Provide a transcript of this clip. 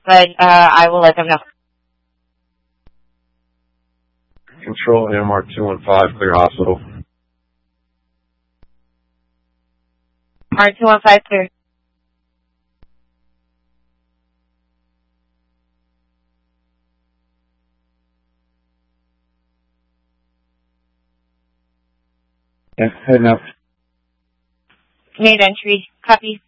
but I will let them know. Control MR215, clear hospital. R215 clear. Yeah, heading up. Made entry. Copy.